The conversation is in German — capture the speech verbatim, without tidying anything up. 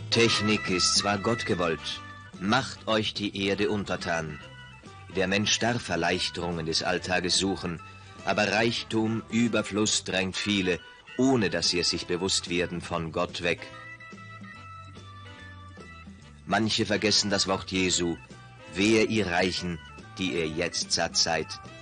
Technik ist zwar Gott gewollt, macht euch die Erde untertan. Der Mensch darf Erleichterungen des Alltages suchen, aber Reichtum, Überfluss drängt viele, ohne dass sie es sich bewusst werden, von Gott weg. Manche vergessen das Wort Jesu: Wehe ihr Reichen, die ihr jetzt satt seid,